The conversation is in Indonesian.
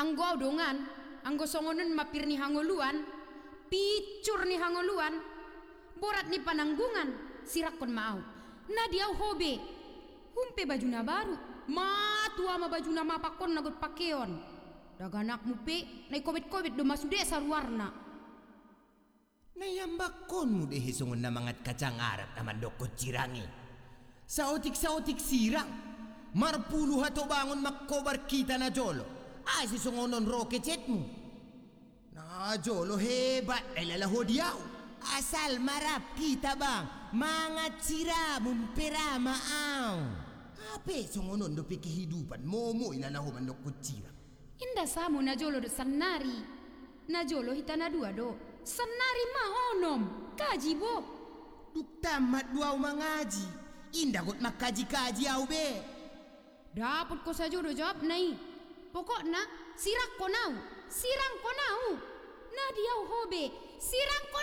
anggo audongan, anggo songonon mapir ni hangoluan, picur ni hangoluan, borat ni pananggungan, sirakon mau. Nadiau hobe, humpe baju na baru, matua ma baju na mapakon nagot pakeon. Daganak mupe, nai kobet-kobet do masude sarwarna. Nayambakon mo dehe sungon na mangat kacang arat naman dokot cirangi. Saotik-saotik sirang, marpuluh hato bangon makkobar kita na jolo. Ay si sungonon roket mo. Na jolo hebat ay lalaho diyaw. Asal marap kita bang, mangat sira mumpera maaw. Ape sungonon do kehidupan momo ilalaho man dokot cirang. Inda samo na jolo do sanari, na jolo hitana dua do. Sanari mahonom, kaji bo. Duk tamat duaw mangaji, indah got makaji-kaji au be. Dapat ko saja do jawab nai. Pokokna sirang ko nau, sirang ko nau. Na diau hobe, sirang ko